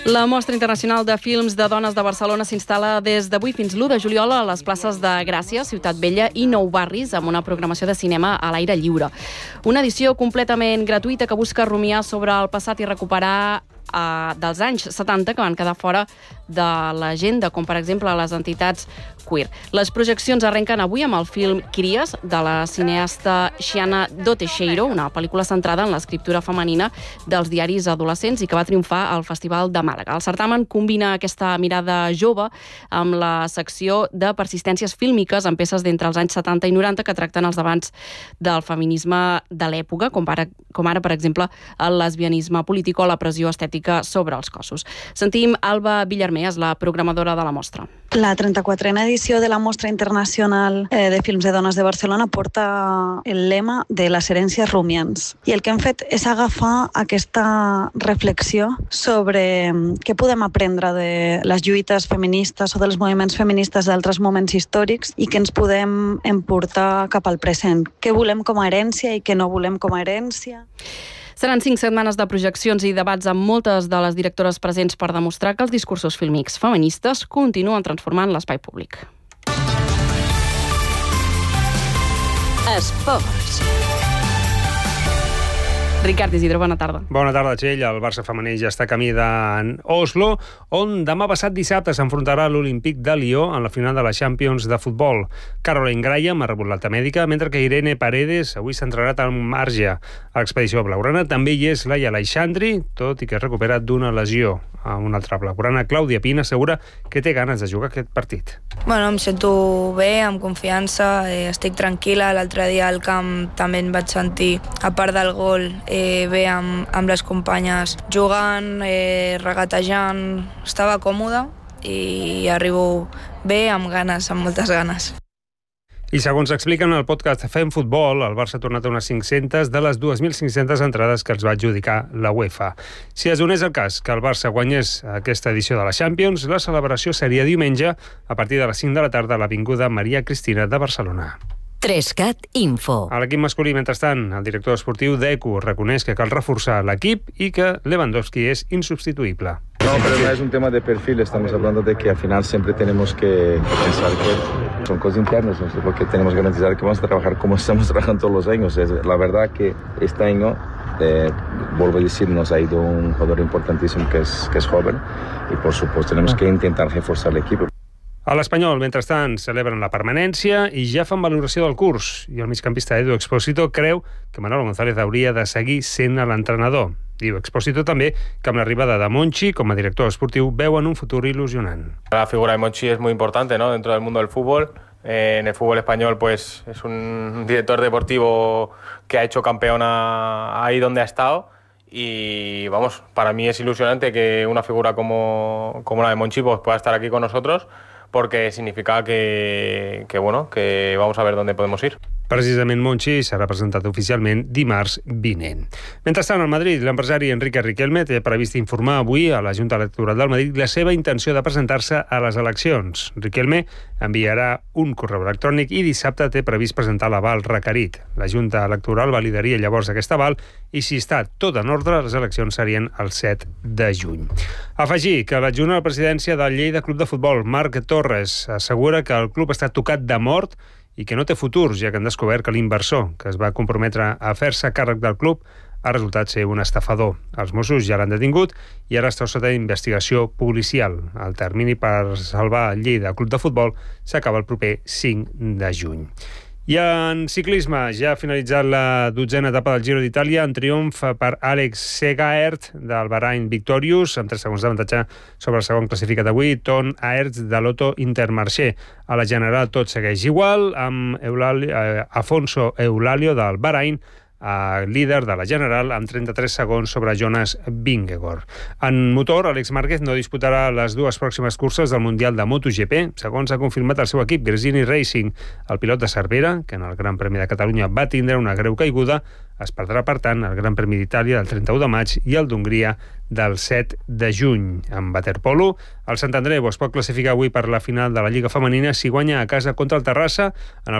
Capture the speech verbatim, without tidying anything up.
La Mostra Internacional de Films de Dones de Barcelona s'instal·la des d'avui fins l'u de juliol a les places de Gràcia, Ciutat Vella i Nou Barris, amb una programació de cinema a l'aire lliure. Una edició completament gratuïta que busca rumiar sobre el passat i recuperar eh, dels anys setanta que van quedar fora de l'agenda, com per exemple les entitats queer. Les projeccions arrenquen avui amb el film Cries, de la cineasta Xiana Do Teixeiro, una pel·lícula centrada en l'escriptura femenina dels diaris adolescents i que va triomfar al Festival de Màlaga. El certamen combina aquesta mirada jove amb la secció de persistències fílmiques en peces d'entre els anys setanta i noranta que tracten els debats del feminisme de l'època, com ara, com ara, per exemple, el lesbianisme polític o la pressió estètica sobre els cossos. Sentim Alba Villarmés, la programadora de la mostra. La trenta-quatrena edició de la Mostra Internacional de Films de Dones de Barcelona porta el lema de les herències rumiants. I el que hem fet és agafar aquesta reflexió sobre què podem aprendre de les lluites feministes o dels moviments feministes d'altres moments històrics i que ens podem emportar cap al present. Què volem com a herència i què no volem com a herència. Seran cinc setmanes de projeccions i debats amb moltes de les directores presents per demostrar que els discursos fílmics feministes continuen transformant l'espai públic. Esports. Ricard Isidro, bona tarda. Bona tarda, Txell. El Barça femení ja està camí d'Oslo, on demà passat dissabte s'enfrontarà l'Olímpic de Lió en la final de la Champions de futbol. Caroline Graham ha rebut l'alta mèdica, mentre que Irene Paredes avui s'ha entrenat amb marge. A l'expedició blaugrana també hi és Laia Aleixandri, tot i que es recupera d'una lesió. A una altra blaugrana, Clàudia Pina, assegura que té ganes de jugar aquest partit. Bueno, em sento bé, amb confiança, eh, estic tranquil·la. L'altre dia al camp també em vaig sentir, a part del gol, eh, bé amb, amb les companyes jugant, eh, regatejant. Estava còmoda i arribo bé, amb ganes, amb moltes ganes. I segons expliquen al podcast Fem Futbol, el Barça ha tornat a unes cinc-centes de les dues mil cinc-centes entrades que els va adjudicar la UEFA. Si es donés el cas que el Barça guanyés aquesta edició de la Champions, la celebració seria diumenge a partir de les cinc de la tarda a l'Avinguda Maria Cristina de Barcelona. Trescat Info. A l'equip masculí, mentrestant, el director esportiu d'Eco reconeix que cal reforçar l'equip i que Lewandowski és insubstituïble. No, pero no es un tema de perfil, estamos hablando de que al final siempre tenemos que pensar que son cosas internas, no sé por qué tenemos que garantizar que vamos a trabajar como estamos trabajando todos los años. Es, la verdad que este año, eh, vuelvo a decir, nos ha ido un jugador importantísimo que es, que es joven y por supuesto tenemos que intentar reforzar el equipo. A l'Espanyol, mentrestant, celebren la permanència i ja fan valoració del curs. I el migcampista Edu Expósito creu que Manolo González hauria de seguir sent l'entrenador. Diu Expósito també que amb l'arribada de Monchi com a director esportiu veuen un futur il·lusionant. La figura de Monchi es muy importante, ¿no?, dentro del mundo del fútbol. Eh, en el fútbol español pues es un director deportivo que ha hecho campeona ahí donde ha estado. Y vamos, para mí es ilusionante que una figura como, como la de Monchi pues, pueda estar aquí con nosotros, porque significa que, que, bueno, que vamos a ver dónde podemos ir. Precisament Monchi serà presentat oficialment dimarts vinent. Mentrestant, al Madrid, l'empresari Enrique Riquelme té previst informar avui a la Junta Electoral del Madrid la seva intenció de presentar-se a les eleccions. Riquelme enviarà un correu electrònic i dissabte té previst presentar l'aval requerit. La Junta Electoral validaria llavors aquest aval i, si està tot en ordre, les eleccions serien el set de juny. Afegir que l'adjunt a la presidència del Lleida Club de Futbol, Marc Torres, assegura que el club està tocat de mort i que no té futur, ja que han descobert que l'inversor que es va comprometre a fer-se càrrec del club ha resultat ser un estafador. Els Mossos ja l'han detingut i ara està sota investigació policial. El termini per salvar el Lleida Club de Futbol s'acaba el proper cinc de juny. I en ciclisme ja ha finalitzat la dotzena etapa del Giro d'Itàlia en triomf per Alex Segaert del Bahrain Victorious, amb tres segons d'avantatge sobre el segon classificat avui, Ton Aerts de l'Auto Intermarché. A la general tot segueix igual, amb Eulalio, eh, Afonso Eulalio del Bahrain, eh, líder de la general, amb trenta-tres segons sobre Jonas Vingegaard. En motor, Àlex Márquez no disputarà les dues pròximes curses del Mundial de MotoGP, segons ha confirmat el seu equip, Gresini Racing. El pilot de Cervera, que en el Gran Premi de Catalunya va tindre una greu caiguda, es perdrà, per tant, el Gran Premi d'Itàlia del trenta-u de maig i el d'Hongria del set de juny. En waterpolo, el Sant Andreu es pot classificar avui per la final de la Lliga Femenina si guanya a casa contra el Terrassa en el